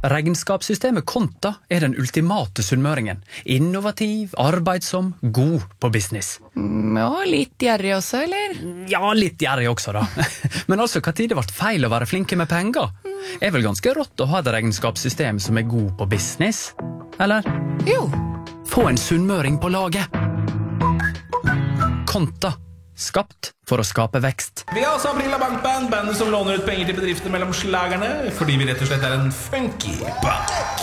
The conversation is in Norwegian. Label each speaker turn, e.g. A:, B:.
A: Regnskapssystemet Konta den ultimate sunnmøringen. Innovativ, arbeidsom, god på business.
B: Ja, litt gjerrig også, eller?
A: Ja, litt gjerrig også da. Men altså, hva tid det ble feil å være flinke med penger? Vel ganske rått å ha et regnskapssystem som god på business? Eller?
B: Jo.
A: Få en sunnmøring på laget. Konta. Skapt for å skape vekst.
C: Vi har også Aprila Bankband, bandet som låner ut penger til bedrifter mellom slagerne, fordi vi rett og slett en funky bank.